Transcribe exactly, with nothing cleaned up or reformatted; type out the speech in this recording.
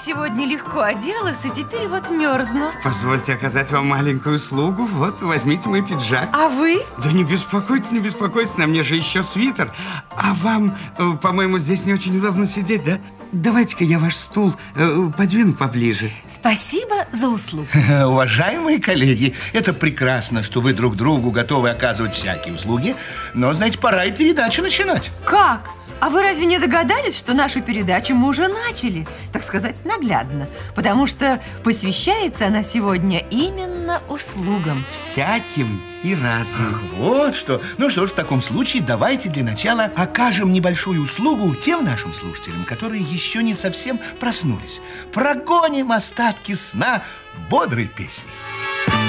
сегодня легко оделась, и теперь вот мерзну. Позвольте оказать вам маленькую услугу. Вот, возьмите мой пиджак. А вы? Да не беспокойтесь, не беспокойтесь, на мне же еще свитер. А вам, по-моему, здесь не очень удобно сидеть, да? Давайте-ка я ваш стул э, подвину поближе. Спасибо за услугу. Уважаемые коллеги, это прекрасно, что вы друг другу готовы оказывать всякие услуги. Но, знаете, пора и передачу начинать. Как? А вы разве не догадались, что нашу передачу мы уже начали, так сказать, наглядно? Потому что посвящается она сегодня именно услугам. Всяким и разным. Ах, вот что. Ну что ж, в таком случае давайте для начала окажем небольшую услугу тем нашим слушателям, которые еще не совсем проснулись. Прогоним остатки сна бодрой песней.